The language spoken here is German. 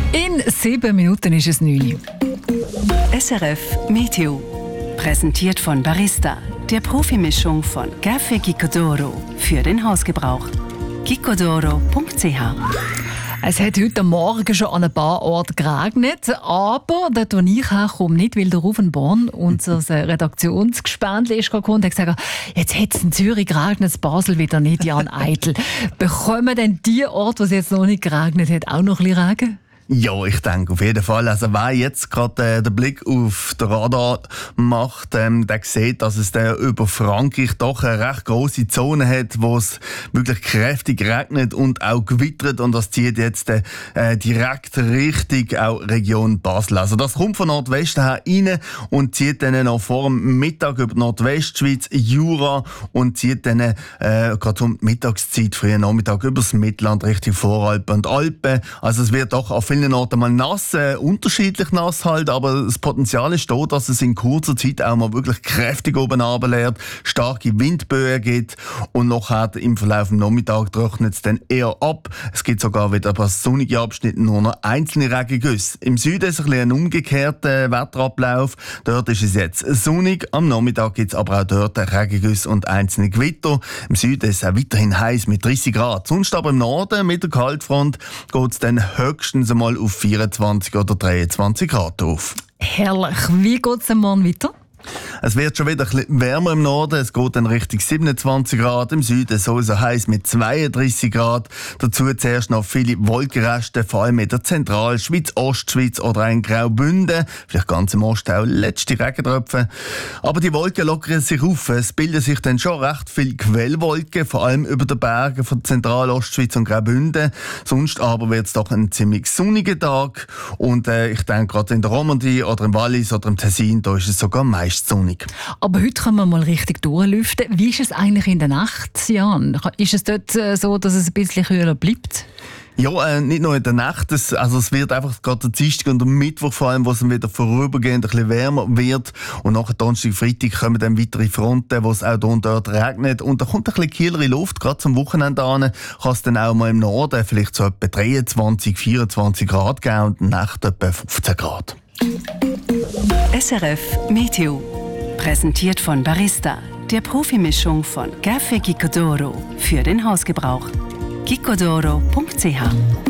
In 7 Minuten ist es 9 Uhr. SRF Meteo. Präsentiert von Barista, der Profimischung von Café Gicodoro für den Hausgebrauch. gicodoro.ch. Es hat heute Morgen schon an ein paar Orten geregnet, aber dort, wo ich herkomme, nicht, weil der Rufen Born, unser Redaktionsgespendli, ist gekommen und hat gesagt, jetzt hat es in Zürich geregnet, in Basel wieder nicht, Jan Eitel. Bekommen denn die Orte, wo es jetzt noch nicht geregnet hat, auch noch ein bisschen Regen? Ja, ich denke auf jeden Fall. Also wer jetzt gerade den Blick auf den Radar macht, der sieht, dass es über Frankreich doch eine recht grosse Zone hat, wo es wirklich kräftig regnet und auch gewittert, und das zieht jetzt direkt Richtung auch Region Basel. Also das kommt von Nordwesten her rein und zieht dann noch vor dem Mittag über die Nordwestschweiz, Jura, und zieht dann gerade um die Mittagszeit, frühen Nachmittag, über das Mittelland Richtung Voralpen und Alpen. Also es wird doch auf vielen Orten mal nass, unterschiedlich nass halt, aber das Potenzial ist da, dass es in kurzer Zeit auch mal wirklich kräftig oben runterleert, starke Windböen gibt und nachher im Verlauf des Nachmittags trocknet es dann eher ab. Es gibt sogar wieder ein paar sonnige Abschnitte, nur noch einzelne Regengüsse. Im Süden ist ein umgekehrter Wetterablauf. Dort ist es jetzt sonnig, am Nachmittag gibt es aber auch dort Regengüsse und einzelne Gewitter. Im Süden ist es auch weiterhin heiß mit 30 Grad. Sonst aber im Norden mit der Kaltfront geht es dann höchstens einmal auf 24 oder 23 Grad auf. Herrlich. Wie geht es denn morgen weiter? Es wird schon wieder ein bisschen wärmer im Norden. Es geht dann Richtung 27 Grad. Im Süden sowieso heiß mit 32 Grad. Dazu zuerst noch viele Wolkenreste, vor allem in der Zentralschweiz, Ostschweiz oder in Graubünden. Vielleicht ganz im Osten auch letzte Regentröpfe. Aber die Wolken lockern sich auf. Es bilden sich dann schon recht viele Quellwolken, vor allem über den Bergen von Zentralostschweiz und Graubünden. Sonst aber wird es doch ein ziemlich sonniger Tag. Und ich denke, gerade in der Romandie oder im Wallis oder im Tessin, da ist es sogar meist sonnig. Aber heute können wir mal richtig durchlüften. Wie ist es eigentlich in der Nacht, Jan? Ist es dort so, dass es ein bisschen kühler bleibt? Ja, nicht nur in der Nacht. Es wird einfach gerade der Dienstag und der Mittwoch vor allem, wo es dann wieder vorübergehend ein bisschen wärmer wird. Und nachher Donnerstag, Freitag kommen dann weitere Fronten, wo es auch hier und dort regnet. Und da kommt ein bisschen kühlere Luft. Gerade zum Wochenende an kann es dann auch mal im Norden vielleicht so etwa 23, 24 Grad geben und in der Nacht etwa 15 Grad. SRF Meteo. Präsentiert von Barista, der Profimischung von Café Gicodoro für den Hausgebrauch. gicodoro.ch